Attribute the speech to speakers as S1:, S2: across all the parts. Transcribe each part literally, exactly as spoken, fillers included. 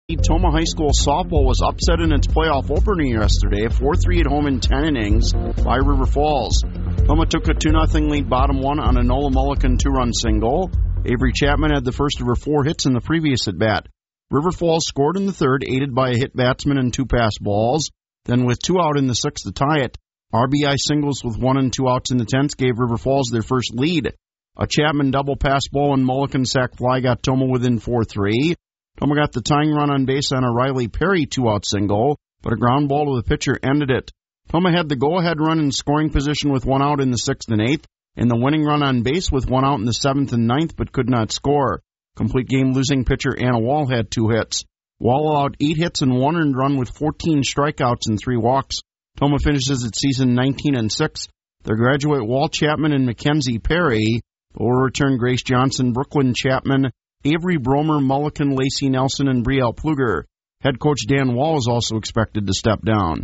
S1: Tomah High School softball was upset in its playoff opener yesterday, four three at home in ten innings by River Falls. Tomah took a two nothing lead bottom one on a Nola Mulligan two-run single. Avery Chapman had the first of her four hits in the previous at-bat. River Falls scored in the third, aided by a hit batsman and two pass balls. Then with two out in the sixth to tie it, R B I singles with one and two outs in the tenth gave River Falls their first lead. A Chapman double pass ball and Mulligan sac fly got Tomah within four three. Tomah got the tying run on base on a Riley Perry two-out single, but a ground ball to the pitcher ended it. Tomah had the go-ahead run in scoring position with one out in the sixth and eighth, and the winning run on base with one out in the seventh and ninth, but could not score. Complete game losing pitcher Anna Wall had two hits. Wall allowed eight hits and one earned run with fourteen strikeouts and three walks. Tomah finishes its season nineteen and six. Their graduate Wall Chapman and Mackenzie Perry will return Grace Johnson, Brooklyn Chapman, Avery Bromer, Mulligan, Lacey Nelson, and Brielle Pluger. Head coach Dan Wall is also expected to step down.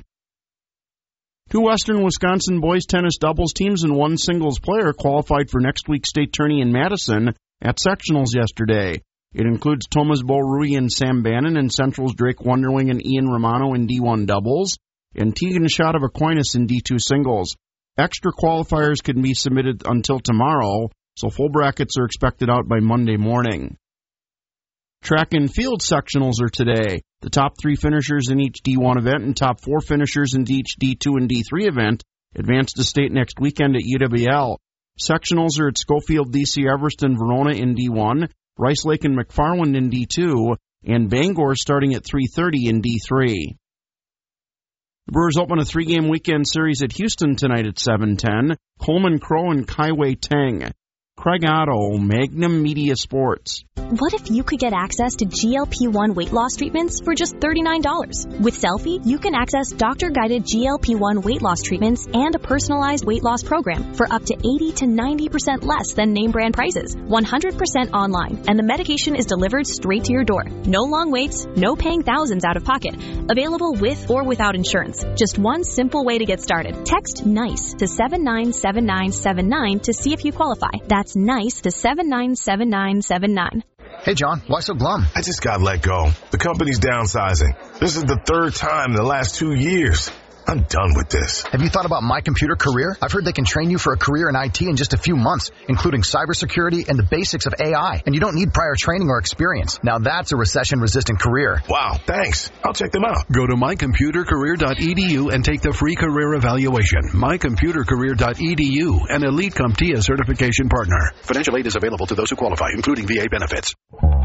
S1: Two Western Wisconsin boys tennis doubles teams and one singles player qualified for next week's state tourney in Madison at sectionals yesterday. It includes Tomah's Bo Rudy and Sam Bannon, and Central's Drake Wonderling and Ian Romano in D one doubles, and Tegan Schott of Aquinas in D two singles. Extra qualifiers can be submitted until tomorrow, so full brackets are expected out by Monday morning. Track and field sectionals are today. The top three finishers in each D one event and top four finishers in each D two and D three event advance to state next weekend at U W L. Sectionals are at Schofield, D C, Everest, and Verona in D one, Rice Lake and McFarland in D two, and Bangor starting at three thirty in D three. The Brewers open a three-game weekend series at Houston tonight at seven ten. Coleman Crow and Kaiwei Tang. Craig Otto, Magnum Media Sports.
S2: What if you could get access to G L P one weight loss treatments for just thirty-nine dollars? With Selfie, you can access doctor-guided G L P one weight loss treatments and a personalized weight loss program for up to eighty to ninety percent less than name brand prices, one hundred percent online, and the medication is delivered straight to your door. No long waits, no paying thousands out of pocket. Available with or without insurance. Just one simple way to get started. Text NICE to seven nine seven nine seven nine to see if you qualify. That's NICE to seven nine seven nine seven nine.
S3: Hey, John, why so glum?
S4: I just got let go. The company's downsizing. This is the third time in the last two years. I'm done with this.
S3: Have you thought about My Computer Career? I've heard they can train you for a career in I T in just a few months, including cybersecurity and the basics of A I. And you don't need prior training or experience. Now that's a recession-resistant career.
S4: Wow, thanks. I'll check them out.
S5: Go to my computer career dot e d u and take the free career evaluation. my computer career dot e d u, an Elite CompTIA certification partner. Financial aid is available to those who qualify, including V A benefits.